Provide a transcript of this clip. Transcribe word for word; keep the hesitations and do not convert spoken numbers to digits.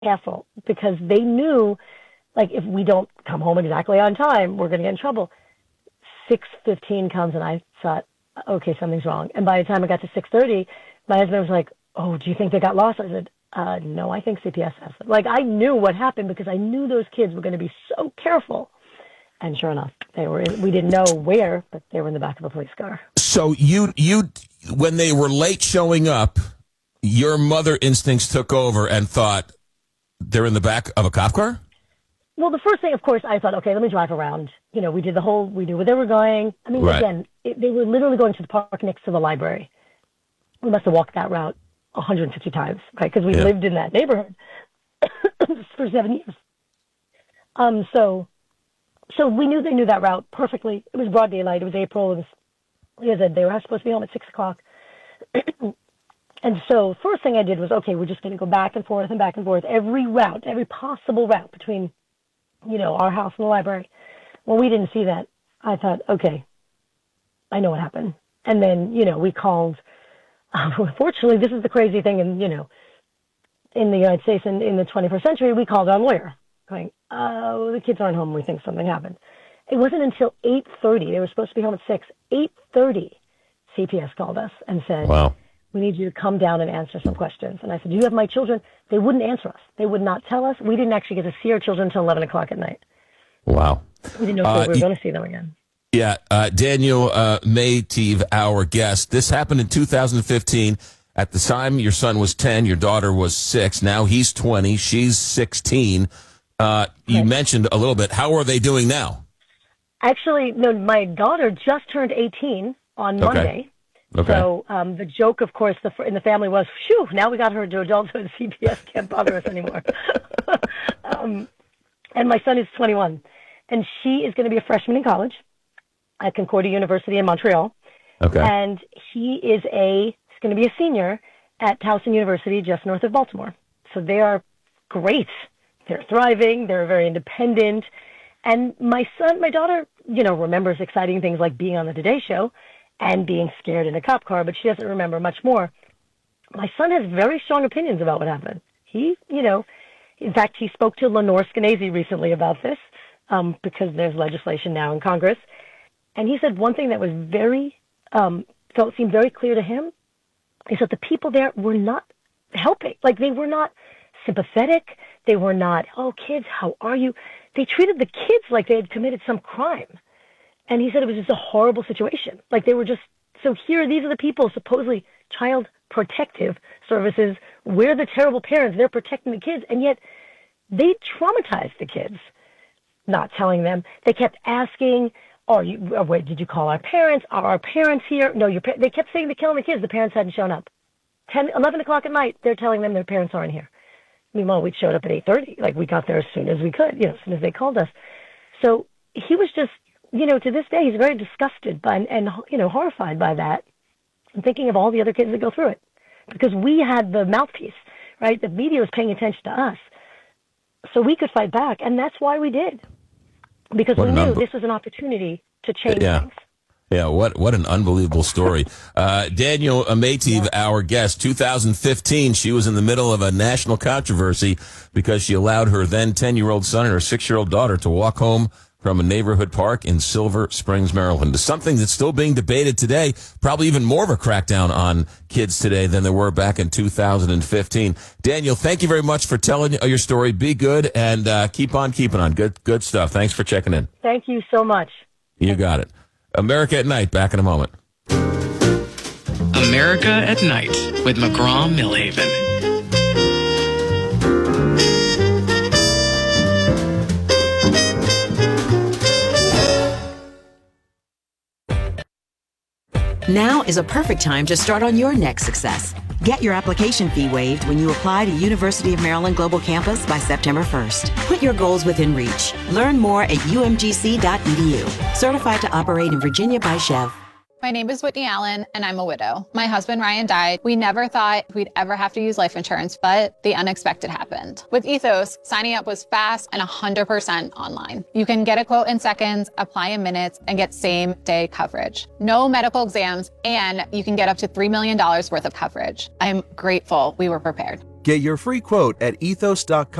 careful because they knew, like, if we don't come home exactly on time, we're going to get in trouble. six fifteen comes, and I thought, okay, something's wrong. And by the time I got to six thirty, my husband was like, oh, do you think they got lost? I said, uh, no, I think C P S has them. Like, I knew what happened because I knew those kids were going to be so careful. And sure enough, they were. In, we didn't know where, but they were in the back of a police car. So you, you, when they were late showing up, your mother instincts took over and thought they're in the back of a cop car? Well, the first thing, of course, I thought, okay, let me drive around. You know, we did the whole, we knew where they were going. I mean, right. again, it, they were literally going to the park next to the library. We must have walked that route one hundred fifty times, right? Because we yeah. lived in that neighborhood for seven years. Um, so, so we knew they knew that route perfectly. It was broad daylight. It was April. It was, like I said, they were supposed to be home at six o'clock. And so first thing I did was, okay, we're just going to go back and forth and back and forth, every route, every possible route between, you know, our house and the library. When we didn't see that, I thought, okay, I know what happened. And then, you know, we called, uh, fortunately, this is the crazy thing, and, you know, in the United States in, in the twenty-first century, we called our lawyer, going, oh, the kids aren't home, we think something happened. It wasn't until eight thirty, they were supposed to be home at six, eight thirty, C P S called us and said, wow. we need you to come down and answer some questions. And I said, do you have my children? They wouldn't answer us. They would not tell us. We didn't actually get to see our children until eleven o'clock at night. Wow. We didn't know uh, if we were going to see them again. Yeah. Uh, Daniel uh, Mayteve, our guest. This happened in two thousand fifteen. At the time, your son was ten. Your daughter was six. Now he's twenty. She's sixteen. Uh, you right. mentioned a little bit. How are they doing now? Actually, no, my daughter just turned eighteen on okay. Monday. Okay. So um, the joke, of course, the, in the family was, phew, now we got her to adulthood. C P S can't bother us anymore. um, and my son is twenty-one, and she is going to be a freshman in college at Concordia University in Montreal. Okay. And he is a, he's going to be a senior at Towson University just north of Baltimore. So they are great. They're thriving. They're very independent. And my son, my daughter, you know, remembers exciting things like being on the Today Show and being scared in a cop car, but she doesn't remember much more. My son has very strong opinions about what happened. He, you know, in fact, he spoke to Lenore Skenazy recently about this um, because there's legislation now in Congress. And he said one thing that was very, um, felt seemed very clear to him is that the people there were not helping. Like, they were not sympathetic. They were not, oh, kids, how are you? They treated the kids like they had committed some crime. And he said it was just a horrible situation. Like, they were just, so here, these are the people, supposedly child protective services. We're the terrible parents. They're protecting the kids. And yet they traumatized the kids, not telling them. They kept asking, are you, oh, wait, did you call our parents? Are our parents here? No, your pa-. They kept saying they're killing the kids. The parents hadn't shown up. ten, eleven o'clock at night, they're telling them their parents aren't here. Meanwhile, we showed up at eight thirty. Like, we got there as soon as we could, you know, as soon as they called us. So he was just, you know, to this day, he's very disgusted by and, and, you know, horrified by that and thinking of all the other kids that go through it. Because we had the mouthpiece, right? The media was paying attention to us. So we could fight back. And that's why we did. Because what we knew un- this was an opportunity to change yeah. things. Yeah, what what an unbelievable story. Uh, Daniel Mayteve, yeah. our guest, two thousand fifteen, she was in the middle of a national controversy because she allowed her then ten-year-old son and her six-year-old daughter to walk home from a neighborhood park in Silver Springs, Maryland. Something that's still being debated today, probably even more of a crackdown on kids today than there were back in two thousand fifteen. Daniel, thank you very much for telling your story. Be good and uh, keep on keeping on. Good, good stuff. Thanks for checking in. Thank you so much. You got it. America at Night, back in a moment. America at Night with McGraw-Millhaven. Now is a perfect time to start on your next success. Get your application fee waived when you apply to University of Maryland Global Campus by September first. Put your goals within reach. Learn more at U M G C dot E D U. Certified to operate in Virginia by Chev. My name is Whitney Allen, and I'm a widow. My husband, Ryan, died. We never thought we'd ever have to use life insurance, but the unexpected happened. With Ethos, signing up was fast and one hundred percent online. You can get a quote in seconds, apply in minutes, and get same-day coverage. No medical exams, and you can get up to three million dollars worth of coverage. I'm grateful we were prepared. Get your free quote at ethos dot com